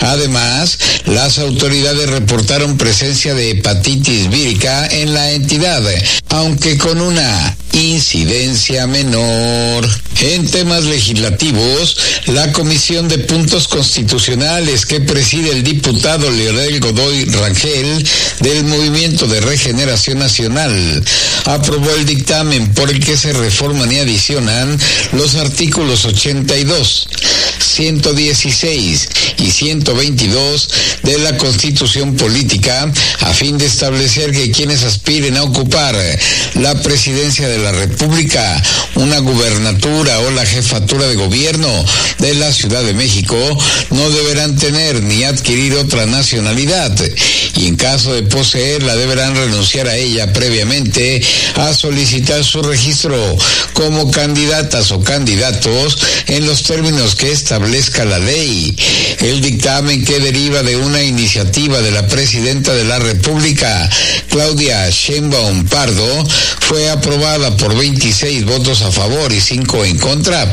Además, las autoridades reportaron presencia de hepatitis vírica en la entidad, aunque con una incidencia menor. En temas legislativos, la Comisión de Puntos Constitucionales que preside el diputado Leonel Godoy Rangel del Movimiento de Regeneración Nacional aprobó el dictamen por el que se reforman y adicionan los artículos 82, 116 y 122 de la Constitución Política a fin de establecer que quienes aspiren a ocupar la presidencia de la República, una gubernatura o la jefatura de gobierno de la Ciudad de México no deberán tener ni adquirir otra nacionalidad y en caso de poseerla deberán renunciar a ella previamente a solicitar su registro como candidatas o candidatos en los términos que establezca la ley. El dictamen, que deriva de una iniciativa de la presidenta de la República, Claudia Sheinbaum Pardo, fue aprobada por 26 votos a favor y 5 en contra.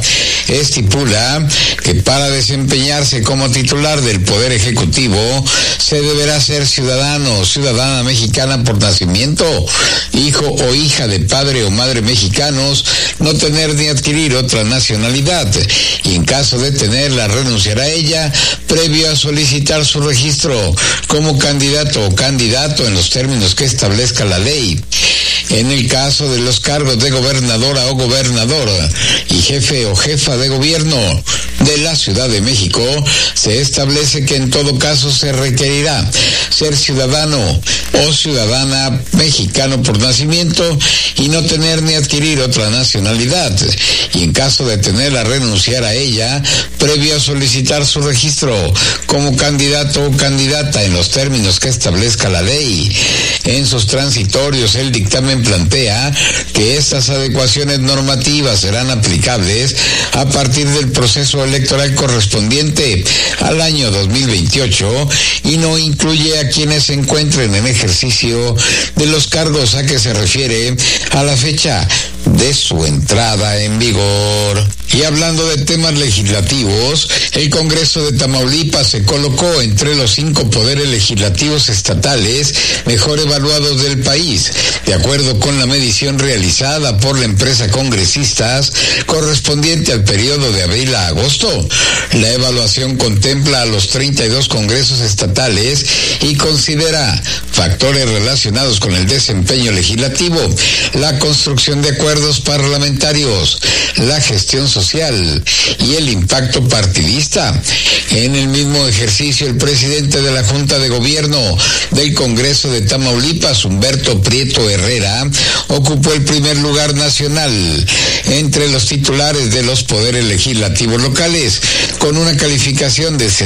Estipula que para desempeñarse como titular del Poder Ejecutivo se deberá ser ciudadano o ciudadana mexicana por nacimiento, hijo o hija de padre o madre mexicanos, no tener ni adquirir otra nacionalidad y en caso de tenerla renunciar a ella previo a solicitar su registro como candidato o candidato en los términos que establezca la ley. En el caso de los cargos de gobernadora o gobernador y jefe o jefa de gobierno de la Ciudad de México, se establece que en todo caso se requerirá ser ciudadano o ciudadana mexicano por nacimiento y no tener ni adquirir otra nacionalidad, y en caso de tenerla renunciar a ella previo a solicitar su registro como candidato o candidata en los términos que establezca la ley. En sus transitorios, el dictamen plantea que estas adecuaciones normativas serán aplicables a partir del proceso electoral correspondiente al año 2028 y no incluye a quienes se encuentren en ejercicio de los cargos a que se refiere a la fecha de su entrada en vigor. Y hablando de temas legislativos, el Congreso de Tamaulipas se colocó entre los 5 poderes legislativos estatales mejor evaluados del país, de acuerdo con la medición realizada por la empresa Congresistas correspondiente al periodo de abril a agosto. La evaluación contempla a los 32 congresos estatales y considera factores relacionados con el desempeño legislativo, la construcción de acuerdos parlamentarios, la gestión social y el impacto partidista. En el mismo ejercicio, el presidente de la Junta de Gobierno del Congreso de Tamaulipas, Humberto Prieto Herrera, ocupó el primer lugar nacional entre los titulares de los poderes legislativos locales, con una calificación de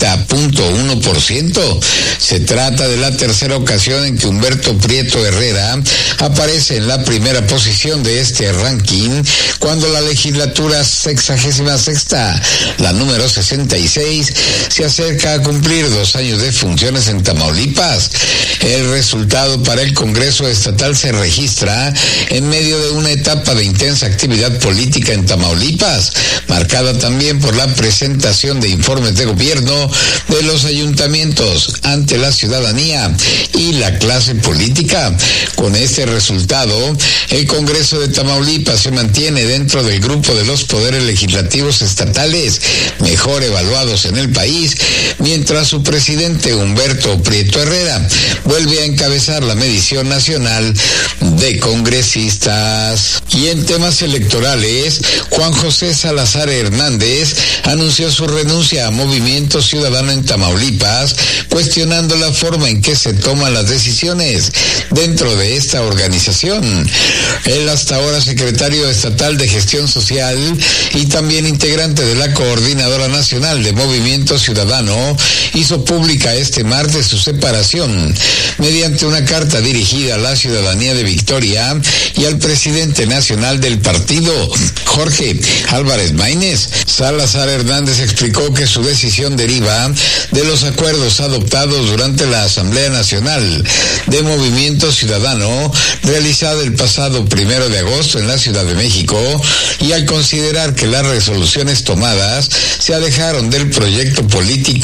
70.1%. Se trata de la tercera ocasión en que Humberto Prieto Herrera aparece en la primera posición de este ranking, cuando la legislatura 66ª, la número 66, se acerca a cumplir 2 años de funciones en Tamaulipas. El resultado para el Congreso Estatal se registra en medio de una etapa de intensa actividad política en Tamaulipas, marcada también por la presentación de informes de gobierno de los ayuntamientos ante la ciudadanía y la clase política. Con este resultado, el Congreso de Tamaulipas se mantiene dentro del grupo de los poderes legislativos estatales mejor evaluados en el país, mientras su presidente Humberto Prieto Herrera vuelve a encabezar la medición nacional de congresistas. Y en temas electorales, Juan José Salazar Hernández anunció su renuncia a Movimiento Ciudadano en Tamaulipas, cuestionando la forma en que se toman las decisiones dentro de esta organización. El hasta ahora secretario estatal de Gestión Social y también integrante de la Coordinadora Nacional de Movimiento Ciudadano hizo pública este martes su separación mediante una carta dirigida a la ciudadanía de Victoria y al presidente nacional del partido, Jorge Álvarez Maínez. Salazar Hernández explicó que su decisión deriva de los acuerdos adoptados durante la Asamblea Nacional de Movimiento Ciudadano realizada el pasado 1 de agosto en la Ciudad de México, y al considerar que las resoluciones tomadas se alejaron del proyecto político